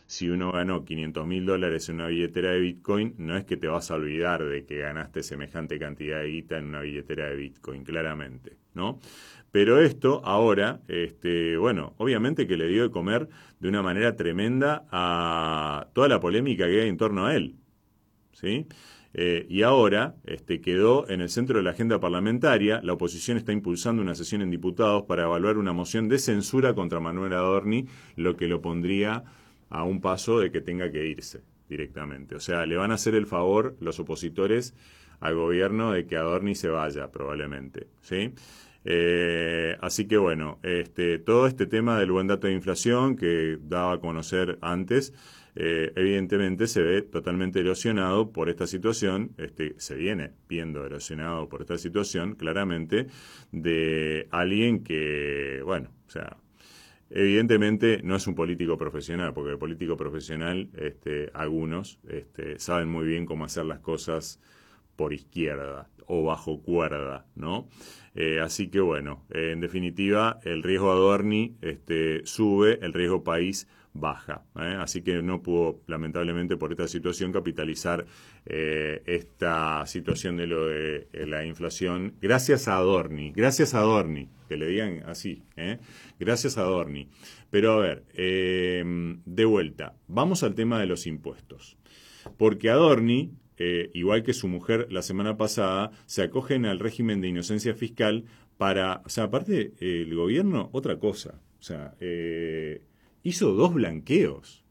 si uno ganó $500.000 en una billetera de Bitcoin, no es que te vas a olvidar de que ganaste semejante cantidad de guita en una billetera de Bitcoin, claramente, ¿no? Pero esto ahora, bueno, obviamente que le dio de comer de una manera tremenda a toda la polémica que hay en torno a él, ¿sí? Y ahora quedó en el centro de la agenda parlamentaria. La oposición está impulsando una sesión en diputados para evaluar una moción de censura contra Manuel Adorni, lo que lo pondría a un paso de que tenga que irse directamente. O sea, le van a hacer el favor los opositores al gobierno de que Adorni se vaya, probablemente, ¿sí? Así que bueno, todo este tema del buen dato de inflación que daba a conocer antes, evidentemente se ve totalmente erosionado por esta situación, se viene viendo erosionado por esta situación, claramente, de alguien que, bueno, o sea, evidentemente no es un político profesional, porque el político profesional, algunos, saben muy bien cómo hacer las cosas por izquierda o bajo cuerda, ¿no? Así que bueno, en definitiva, el riesgo Adorni sube, el riesgo país baja. Así que no pudo, lamentablemente, por esta situación, capitalizar esta situación de lo de la inflación. Gracias a Adorni, que le digan así, gracias a Adorni. Pero a ver, de vuelta, vamos al tema de los impuestos. Porque Adorni, igual que su mujer la semana pasada, se acogen al régimen de inocencia fiscal para, o sea, aparte el gobierno, otra cosa, o sea, hizo 2 blanqueos.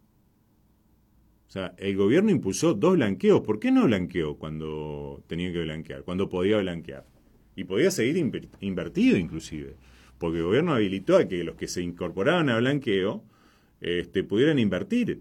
O sea, el gobierno impulsó 2 blanqueos. ¿Por qué no blanqueó cuando tenía que blanquear, cuando podía blanquear? Y podía seguir invertido inclusive, porque el gobierno habilitó a que los que se incorporaban a blanqueo pudieran invertir.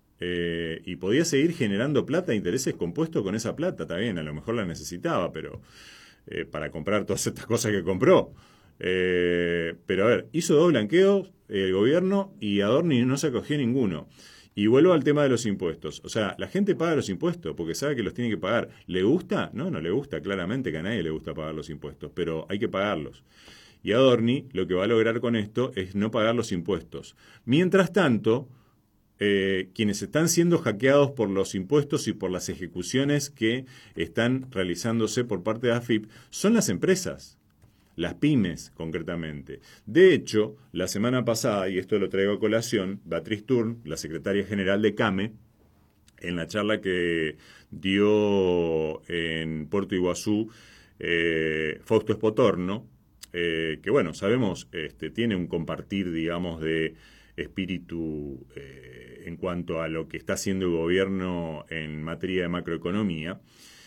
Y podía seguir generando plata e intereses compuestos con esa plata, también, a lo mejor la necesitaba, pero para comprar todas estas cosas que compró. Pero a ver, hizo 2 blanqueos el gobierno y Adorni no se acogió ninguno. Y vuelvo al tema de los impuestos. O sea, la gente paga los impuestos porque sabe que los tiene que pagar. ¿Le gusta? No, no le gusta. Claramente que a nadie le gusta pagar los impuestos, pero hay que pagarlos. Y Adorni lo que va a lograr con esto es no pagar los impuestos. Mientras tanto, quienes están siendo hackeados por los impuestos y por las ejecuciones que están realizándose por parte de AFIP son las empresas, las pymes concretamente. De hecho, la semana pasada, y esto lo traigo a colación, Beatriz Turn, la secretaria general de CAME, en la charla que dio en Puerto Iguazú, Fausto Espotorno, que bueno, sabemos, tiene un compartir, digamos, de espíritu en cuanto a lo que está haciendo el gobierno en materia de macroeconomía,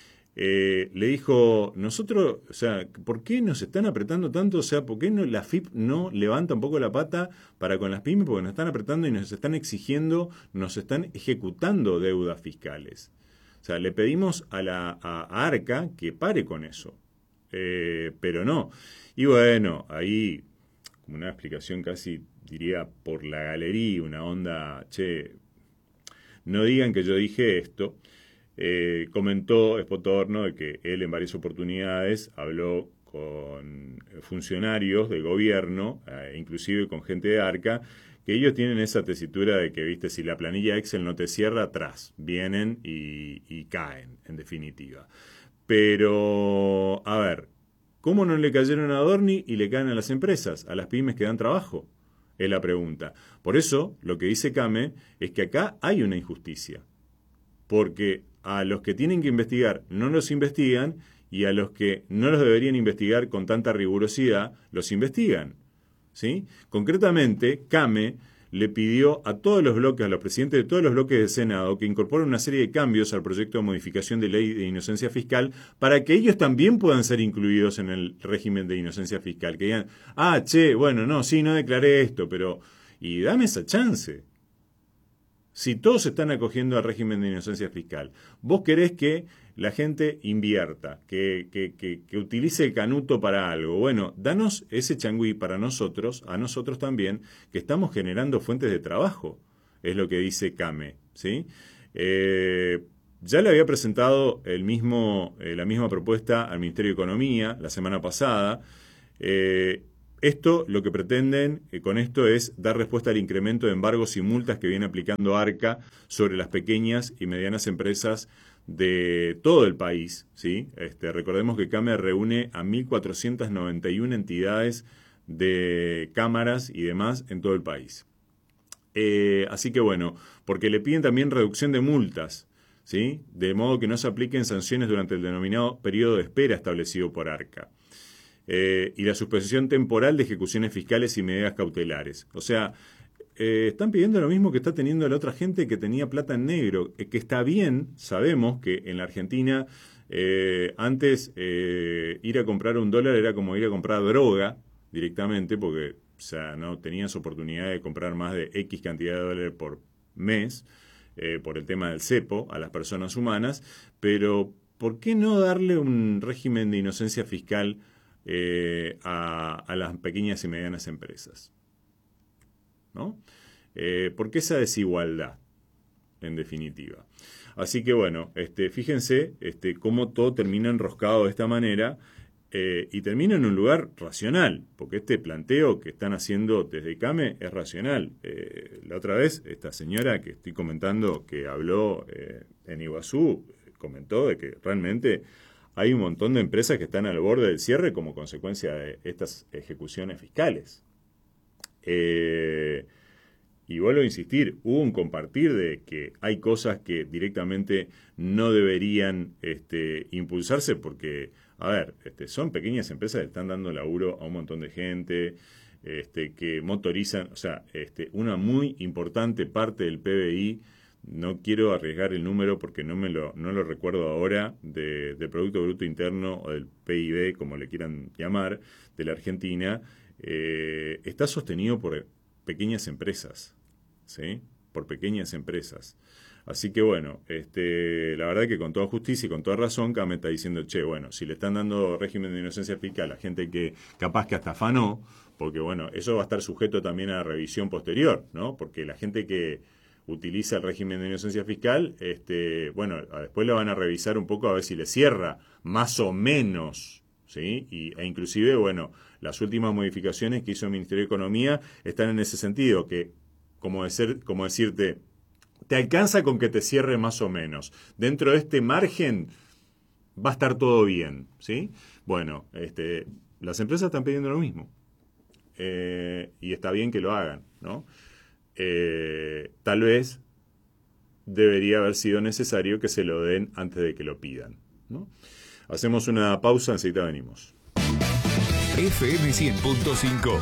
le dijo, nosotros, o sea, ¿por qué nos están apretando tanto? O sea, ¿por qué no, la FIP no levanta un poco la pata para con las pymes? Porque nos están apretando y nos están exigiendo, nos están ejecutando deudas fiscales. O sea, le pedimos a Arca que pare con eso. Pero no. Y bueno, ahí, como una explicación casi, diría, por la galería, una onda, che, no digan que yo dije esto. Comentó Espotorno de que él en varias oportunidades habló con funcionarios del gobierno, inclusive con gente de Arca, que ellos tienen esa tesitura de que, viste, si la planilla Excel no te cierra, atrás, vienen y caen, en definitiva. Pero, a ver, ¿cómo no le cayeron a Adorni y le caen a las empresas, a las pymes que dan trabajo? Es la pregunta. Por eso, lo que dice Came es que acá hay una injusticia. Porque a los que tienen que investigar no los investigan y a los que no los deberían investigar con tanta rigurosidad los investigan, ¿sí? Concretamente, Came le pidió a todos los bloques, a los presidentes de todos los bloques del Senado, que incorporen una serie de cambios al proyecto de modificación de ley de inocencia fiscal para que ellos también puedan ser incluidos en el régimen de inocencia fiscal. Que digan, bueno, no, sí, no declaré esto, pero... Y dame esa chance. Si todos se están acogiendo al régimen de inocencia fiscal, vos querés que la gente invierta, que utilice el canuto para algo. Bueno, danos ese changüí para nosotros, a nosotros también, que estamos generando fuentes de trabajo, es lo que dice Came, ¿sí? Ya le había presentado la misma propuesta al Ministerio de Economía la semana pasada, Esto, lo que pretenden con esto es dar respuesta al incremento de embargos y multas que viene aplicando ARCA sobre las pequeñas y medianas empresas de todo el país, ¿sí? Recordemos que CAME reúne a 1.491 entidades de cámaras y demás en todo el país. Así que bueno, porque le piden también reducción de multas, ¿sí? De modo que no se apliquen sanciones durante el denominado periodo de espera establecido por ARCA. Y la suspensión temporal de ejecuciones fiscales y medidas cautelares. O sea, están pidiendo lo mismo que está teniendo la otra gente que tenía plata en negro, que está bien. Sabemos que en la Argentina antes ir a comprar $1 era como ir a comprar droga directamente, porque o sea, no tenías oportunidad de comprar más de X cantidad de dólares por mes por el tema del cepo a las personas humanas, pero ¿por qué no darle un régimen de inocencia fiscal a las pequeñas y medianas empresas? ¿No? ¿Por qué esa desigualdad, en definitiva? Así que bueno, fíjense cómo todo termina enroscado de esta manera y termina en un lugar racional, porque este planteo que están haciendo desde CAME es racional. La otra vez, esta señora que estoy comentando que habló en Iguazú, comentó de que realmente hay un montón de empresas que están al borde del cierre como consecuencia de estas ejecuciones fiscales. Y vuelvo a insistir, hubo un compartir de que hay cosas que directamente no deberían impulsarse porque, a ver, son pequeñas empresas que están dando laburo a un montón de gente, que motorizan, o sea, una muy importante parte del PBI. No quiero arriesgar el número porque no lo recuerdo ahora, del Producto Bruto Interno o del PIB, como le quieran llamar, de la Argentina, está sostenido por pequeñas empresas, ¿sí? Por pequeñas empresas. Así que bueno, la verdad que con toda justicia y con toda razón, CAME está diciendo, che, bueno, si le están dando régimen de inocencia fiscal a gente que capaz que hasta afanó, porque bueno, eso va a estar sujeto también a revisión posterior, ¿no? Porque la gente que utiliza el régimen de inocencia fiscal, bueno, después lo van a revisar un poco a ver si le cierra, más o menos, ¿sí? E inclusive, bueno, las últimas modificaciones que hizo el Ministerio de Economía están en ese sentido, que como decirte, te alcanza con que te cierre más o menos. Dentro de este margen va a estar todo bien, ¿sí? Bueno, las empresas están pidiendo lo mismo. Y está bien que lo hagan, ¿no? Tal vez debería haber sido necesario que se lo den antes de que lo pidan, ¿no? Hacemos una pausa, enseguida venimos. FM 100.5.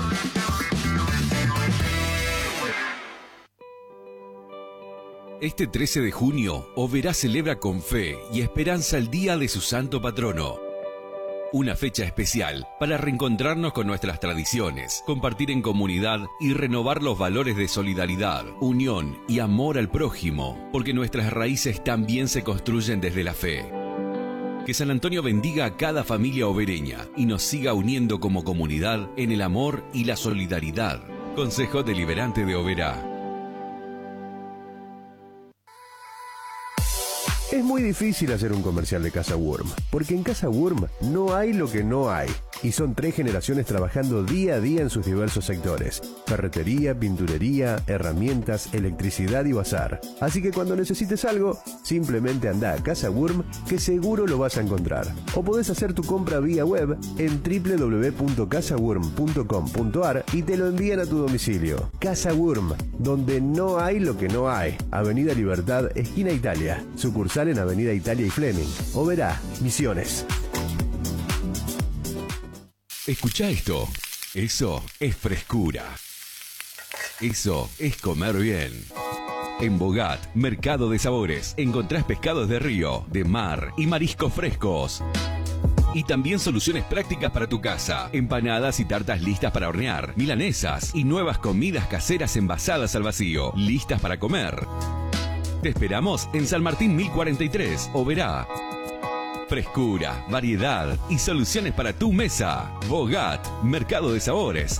Este 13 de junio, Oberá celebra con fe y esperanza el Día de su Santo Patrono. Una fecha especial para reencontrarnos con nuestras tradiciones, compartir en comunidad y renovar los valores de solidaridad, unión y amor al prójimo, porque nuestras raíces también se construyen desde la fe. Que San Antonio bendiga a cada familia obereña y nos siga uniendo como comunidad en el amor y la solidaridad. Consejo Deliberante de Oberá. Es muy difícil hacer un comercial de Casa Wurm, porque en Casa Wurm no hay lo que no hay. Y son 3 generaciones trabajando día a día en sus diversos sectores. Ferretería, pinturería, herramientas, electricidad y bazar. Así que cuando necesites algo, simplemente anda a Casa Wurm, que seguro lo vas a encontrar. O podés hacer tu compra vía web en www.casawurm.com.ar y te lo envían a tu domicilio. Casa Wurm, donde no hay lo que no hay. Avenida Libertad, esquina Italia. Sucursal en Avenida Italia y Fleming. Oberá, Misiones. Escucha esto. Eso es frescura. Eso es comer bien. En Bogat, Mercado de Sabores, encontrás pescados de río, de mar y mariscos frescos. Y también soluciones prácticas para tu casa. Empanadas y tartas listas para hornear, milanesas y nuevas comidas caseras envasadas al vacío, listas para comer. Te esperamos en San Martín 1043, Oberá. Frescura, variedad y soluciones para tu mesa. Bogat, Mercado de Sabores.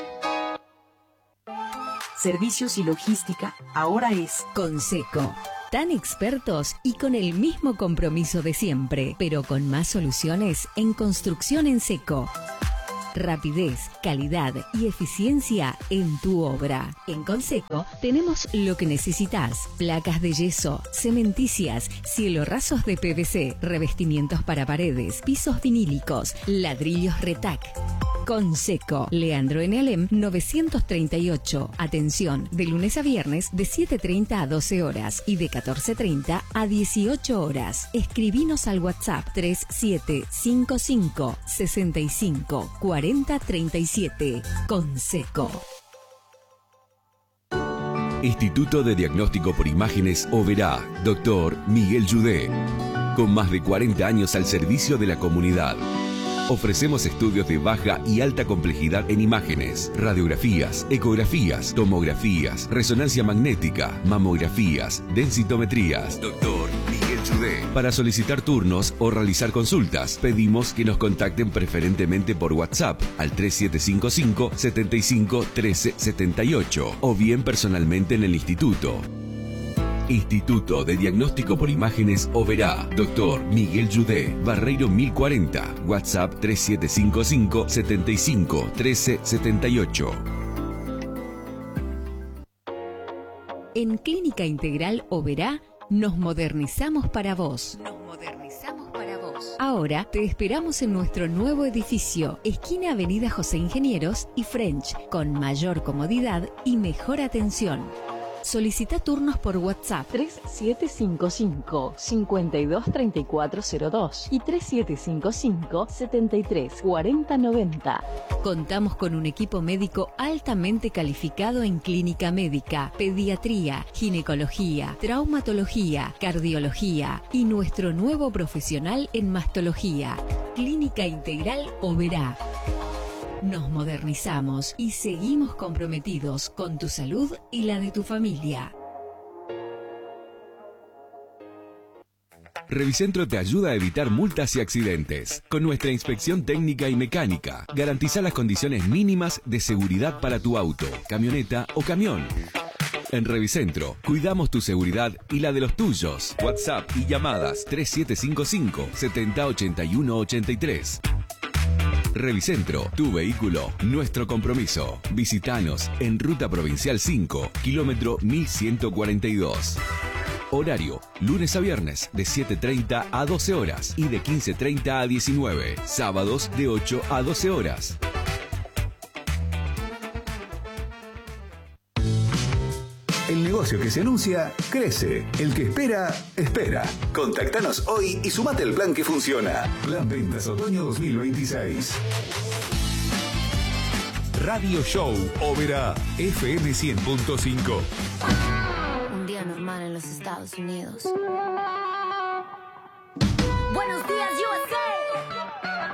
Servicios y logística ahora es Conseco. tan expertos y con el mismo compromiso de siempre, pero con más soluciones en construcción en seco. Rapidez, calidad y eficiencia en tu obra. En Conseco tenemos lo que necesitas: placas de yeso, cementicias, cielorrazos de PVC, revestimientos para paredes, pisos vinílicos, ladrillos Retac. Conseco, Leandro N. Alem 938. Atención, de lunes a viernes de 7:30 a 12 horas y de 14:30 a 18 horas. Escribinos al WhatsApp 3755 65 40 37. Conseco. Instituto de Diagnóstico por Imágenes Oberá, Dr. Miguel Yudé. Con más de 40 años al servicio de la comunidad. Ofrecemos estudios de baja y alta complejidad en imágenes, radiografías, ecografías, tomografías, resonancia magnética, mamografías, densitometrías. Doctor Miguel Yudé. Para solicitar turnos o realizar consultas, pedimos que nos contacten preferentemente por WhatsApp al 3755 75 13 78 o bien personalmente en el instituto. Instituto de Diagnóstico por Imágenes Oberá, Dr. Miguel Yudé, Barreiro 1040, WhatsApp 3755 75 13 78. En Clínica Integral Oberá nos modernizamos para vos. Ahora te esperamos en nuestro nuevo edificio, esquina Avenida José Ingenieros y French, con mayor comodidad y mejor atención. Solicita turnos por WhatsApp 3755 523402 y 3755 734090. Contamos con un equipo médico altamente calificado en clínica médica, pediatría, ginecología, traumatología, cardiología y nuestro nuevo profesional en mastología. Clínica Integral Oberá. Nos modernizamos y seguimos comprometidos con tu salud y la de tu familia. Revicentro te ayuda a evitar multas y accidentes. Con nuestra inspección técnica y mecánica, garantiza las condiciones mínimas de seguridad para tu auto, camioneta o camión. En Revicentro, cuidamos tu seguridad y la de los tuyos. WhatsApp y llamadas 3755 7081 83. Revicentro, tu vehículo, nuestro compromiso. Visítanos en Ruta Provincial 5, kilómetro 1142. Horario, lunes a viernes de 7:30 a 12 horas y de 15:30 a 19. Sábados de 8 a 12 horas. El negocio que se anuncia, crece. El que espera, espera. Contactanos hoy y sumate al plan que funciona. Plan Ventas Otoño 2026. Radio Show Oberá, FM 100.5. Un día normal en los Estados Unidos.